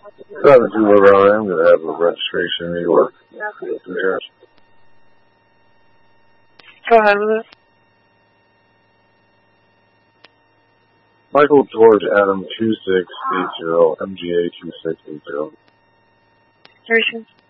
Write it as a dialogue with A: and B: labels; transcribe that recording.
A: Driving to wherever I am, going to have a registration in New York.
B: Go ahead with it.
A: Michael George Adam 2680, MGA 2680.
B: Duration.